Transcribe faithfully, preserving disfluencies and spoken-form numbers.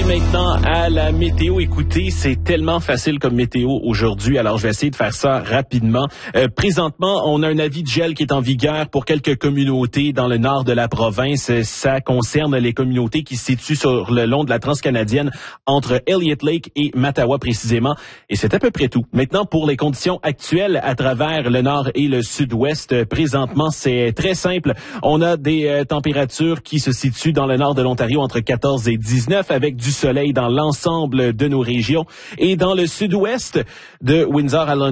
maintenant à la météo. Écoutez, c'est tellement facile comme météo aujourd'hui, alors je vais essayer de faire ça rapidement. Euh, présentement, on a un avis de gel qui est en vigueur pour quelques communautés dans le nord de la province. Ça concerne les communautés qui se situent sur le long de la transcanadienne entre Elliott Lake et Mattawa précisément. Et c'est à peu près tout. Maintenant, pour les conditions actuelles à travers le nord et le sud-ouest, présentement, c'est très simple. On a des euh, températures qui se situent dans le nord de l'Ontario entre quatorze et dix-neuf avec du soleil dans l'ensemble de nos régions. Et dans le sud-ouest de Windsor à London,